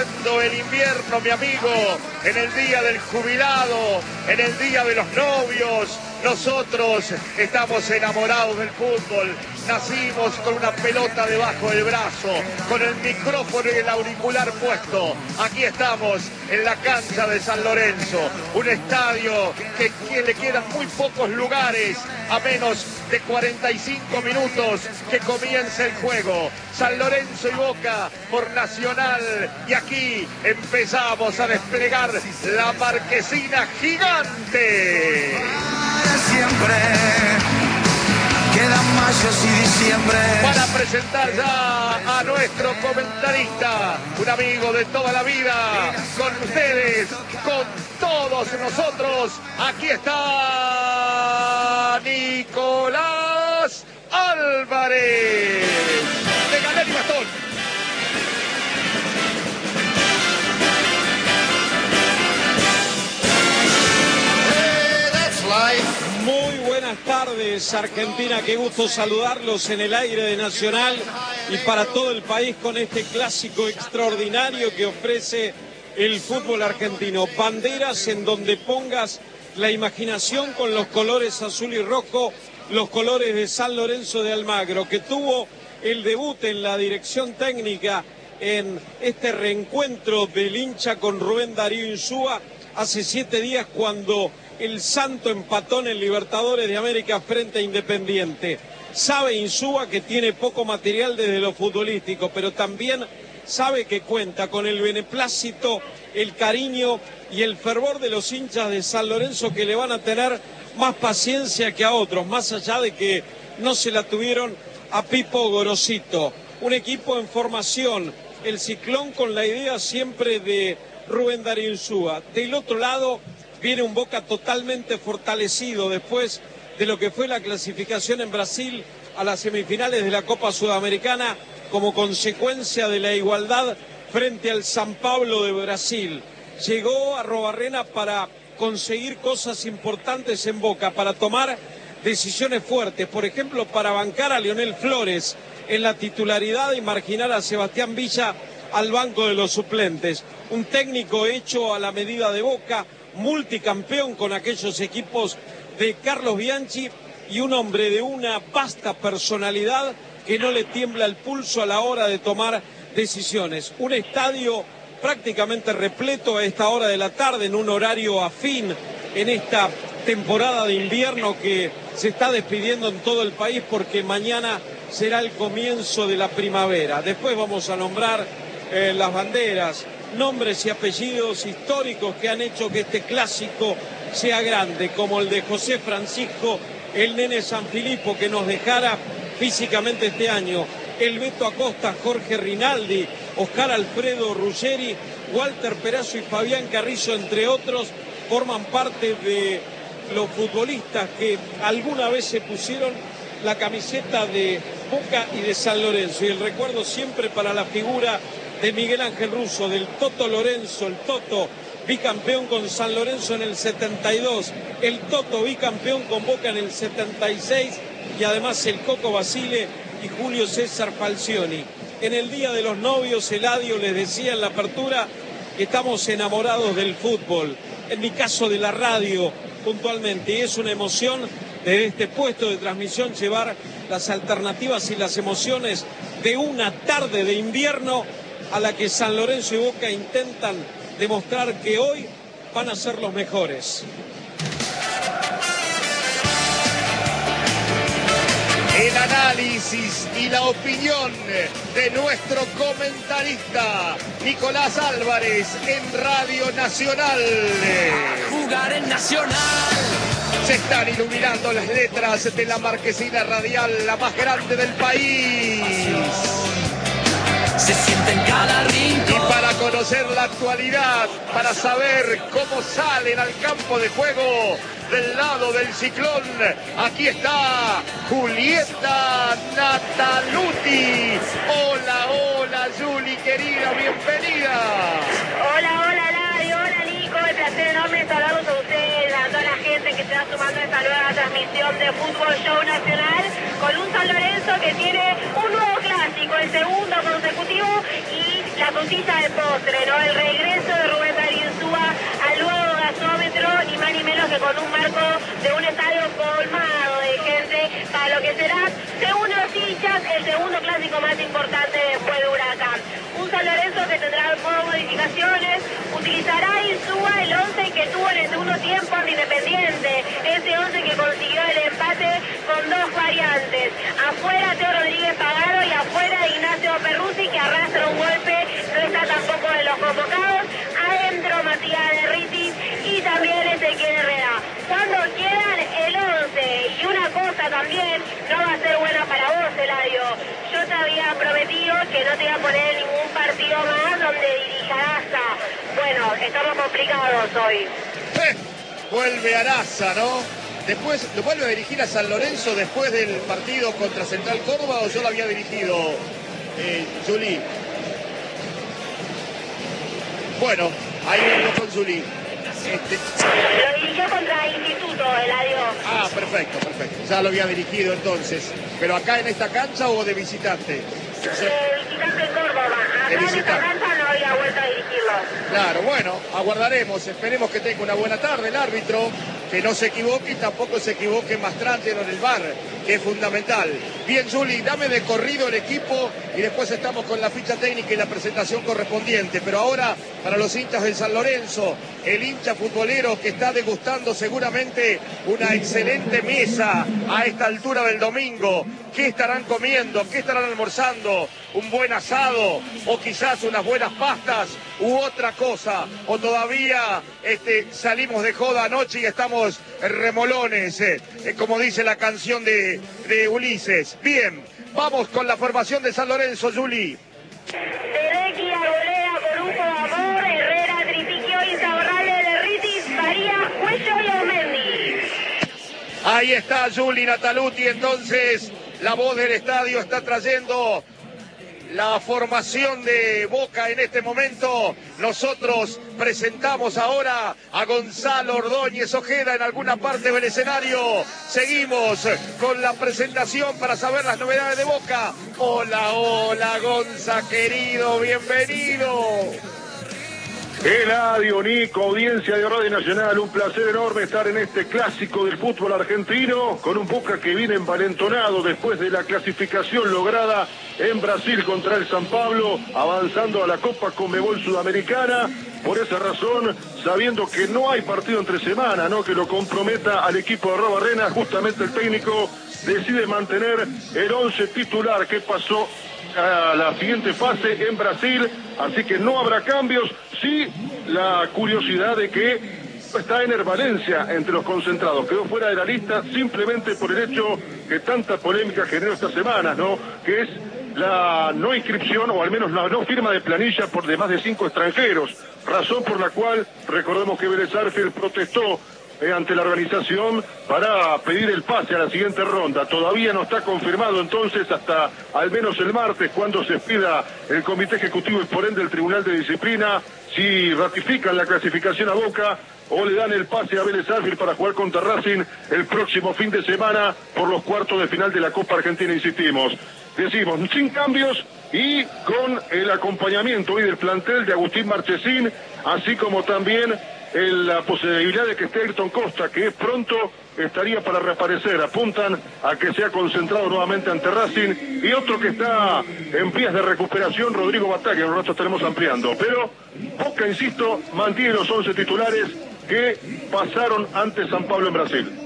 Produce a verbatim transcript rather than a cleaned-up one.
viviendo el invierno, mi amigo, en el día del jubilado, en el día de los novios. Nosotros estamos enamorados del fútbol, nacimos con una pelota debajo del brazo, con el micrófono y el auricular puesto. Aquí estamos en la cancha de San Lorenzo, un estadio que, que le quedan muy pocos lugares, a menos de cuarenta y cinco minutos que comience el juego. San Lorenzo y Boca por Nacional, y aquí empezamos a desplegar la marquesina gigante. Siempre quedan mayos y diciembre. Para presentar ya a nuestro comentarista, un amigo de toda la vida, con ustedes, con todos nosotros, aquí está Nicolás Álvarez, de Galera y Bastón. Hey, that's life. Muy buenas tardes, Argentina, qué gusto saludarlos en el aire de Nacional y para todo el país con este clásico extraordinario que ofrece el fútbol argentino. Banderas en donde pongas la imaginación con los colores azul y rojo, los colores de San Lorenzo de Almagro, que tuvo el debut en la dirección técnica en este reencuentro del hincha con Rubén Darío Insúa hace siete días cuando el Santo empató en el Libertadores de América frente a Independiente. Sabe Insúa que tiene poco material desde lo futbolístico, pero también sabe que cuenta con el beneplácito, el cariño y el fervor de los hinchas de San Lorenzo, que le van a tener más paciencia que a otros, más allá de que no se la tuvieron a Pipo Gorosito. Un equipo en formación, el Ciclón con la idea siempre de Rubén Darío Insúa. Del otro lado viene un Boca totalmente fortalecido después de lo que fue la clasificación en Brasil a las semifinales de la Copa Sudamericana como consecuencia de la igualdad frente al San Pablo de Brasil. Llegó a Arrobarrena para conseguir cosas importantes en Boca, para tomar decisiones fuertes, por ejemplo, para bancar a Lionel Flores en la titularidad y marginar a Sebastián Villa al banco de los suplentes. Un técnico hecho a la medida de Boca, multicampeón con aquellos equipos de Carlos Bianchi y un hombre de una vasta personalidad que no le tiembla el pulso a la hora de tomar decisiones. Un estadio prácticamente repleto a esta hora de la tarde, en un horario afín en esta temporada de invierno que se está despidiendo en todo el país, porque mañana será el comienzo de la primavera. Después vamos a nombrar eh, las banderas, nombres y apellidos históricos que han hecho que este clásico sea grande, como el de José Francisco, el Nene Sanfilippo, que nos dejara físicamente este año, el Beto Acosta, Jorge Rinaldi, Oscar Alfredo Ruggeri, Walter Perazo y Fabián Carrizo, entre otros, forman parte de los futbolistas que alguna vez se pusieron la camiseta de Boca y de San Lorenzo, y el recuerdo siempre para la figura de Miguel Ángel Russo, del Toto Lorenzo, el Toto bicampeón con San Lorenzo en el setenta y dos, el Toto bicampeón con Boca en el setenta y seis, y además el Coco Basile y Julio César Falcioni. En el Día de los Novios, Eladio les decía en la apertura que estamos enamorados del fútbol, en mi caso de la radio puntualmente, y es una emoción desde este puesto de transmisión llevar las alternativas y las emociones de una tarde de invierno a la que San Lorenzo y Boca intentan demostrar que hoy van a ser los mejores. El análisis y la opinión de nuestro comentarista Nicolás Álvarez en Radio Nacional. A jugar en Nacional. Se están iluminando las letras de la marquesina radial, la más grande del país. Se siente en cada rincón. Y para conocer la actualidad, para saber cómo salen al campo de juego del lado del Ciclón, aquí está Julieta Nataluti. Hola, hola, Juli, querida, bienvenida. Hola, hola, Eladio, hola, Nico, el placer enorme estar hablando con ustedes, a toda la gente que se va sumando a esta nueva transmisión de Fútbol Show Nacional, con un San Lorenzo que tiene un nuevo clásico, el segundo consecutivo, y la cosilla de postre, ¿no? El regreso de Rubén Darío Insúa al nuevo gasómetro, ni más ni menos que con un marco de un estadio colmado de gente, para lo que será, según los hinchas, el segundo clásico más importante después de Huracán. Un San Lorenzo que tendrá nuevas modificaciones, utilizará Insúa el once que tuvo en el segundo tiempo ante Independiente, ese once que consiguió el empate con dos variantes. Afuera Teo Rodríguez Pagano y afuera Ignacio Perruzzi, que arrastra un golpe, no está tampoco en los convocados. Adentro Matías Derriti y también Ezequiel Herrera. Cuando quieran el once, y una cosa también no va a ser buena para vos, Eladio. Yo te había prometido que no te iba a poner ningún partido más donde dirija Araza. Bueno, estamos complicados hoy. Eh, vuelve Araza, ¿no? Después, ¿lo vuelve a dirigir a San Lorenzo después del partido contra Central Córdoba o yo lo había dirigido, eh, Juli? Bueno, ahí vengo con Juli. Este... Lo dirigió contra Instituto, Eladio. Ah, perfecto, perfecto. Ya lo había dirigido entonces. ¿Pero acá en esta cancha o de visitante? De visitante en Córdoba. Acá en esta cancha no había vuelto a dirigirlo. Claro, bueno, aguardaremos. Esperemos que tenga una buena tarde el árbitro, que no se equivoque y tampoco se equivoque Mastrante en el V A R, que es fundamental. Bien, Juli, dame de corrido el equipo y después estamos con la ficha técnica y la presentación correspondiente. Pero ahora, para los hinchas del San Lorenzo, el hincha futbolero que está degustando seguramente una excelente mesa a esta altura del domingo. ¿Qué estarán comiendo? ¿Qué estarán almorzando? ¿Un buen asado? ¿O quizás unas buenas pastas? ¿U otra cosa? ¿O todavía este, salimos de joda anoche y estamos remolones? Eh, eh, como dice la canción de, de Ulises. Bien, vamos con la formación de San Lorenzo, Juli. Tedequi, Arboleda, Corujo, Amor, Herrera, Tripiquio, Insaurralde, Derritis, María, Cuello y Aumendi. Ahí está Juli Nataluti, entonces la voz del estadio está trayendo la formación de Boca en este momento. Nosotros presentamos ahora a Gonzalo Ordóñez Ojeda en alguna parte del escenario. Seguimos con la presentación para saber las novedades de Boca. Hola, hola, Gonza, querido, bienvenido. Eladio, Nico, audiencia de Radio Nacional, un placer enorme estar en este clásico del fútbol argentino, con un Boca que viene envalentonado después de la clasificación lograda en Brasil contra el San Pablo, avanzando a la Copa Conmebol Sudamericana. Por esa razón, sabiendo que no hay partido entre semana, ¿no?, que lo comprometa al equipo de Arrobarrena, justamente el técnico decide mantener el once titular que pasó a la siguiente fase en Brasil, así que no habrá cambios. Sí, la curiosidad de que está Ener Valencia entre los concentrados, quedó fuera de la lista simplemente por el hecho que tanta polémica generó esta semana, ¿no?, que es la no inscripción, o al menos la no firma de planilla por de más de cinco extranjeros, razón por la cual recordemos que Vélez Sarsfield protestó Eh, ante la organización para pedir el pase a la siguiente ronda. Todavía no está confirmado entonces hasta al menos el martes, cuando se pida el Comité Ejecutivo y por ende el Tribunal de Disciplina, si ratifican la clasificación a Boca o le dan el pase a Vélez Sarsfield para jugar contra Racing el próximo fin de semana por los cuartos de final de la Copa Argentina, insistimos. Decimos, sin cambios y con el acompañamiento hoy del plantel de Agustín Marchesín, así como también en la posibilidad de que esté Ayrton Costa, que pronto estaría para reaparecer. Apuntan a que se ha concentrado nuevamente ante Racing, y otro que está en vías de recuperación, Rodrigo Bataglia, que nosotros estaremos ampliando. Pero Boca, insisto, mantiene los once titulares que pasaron ante San Pablo en Brasil.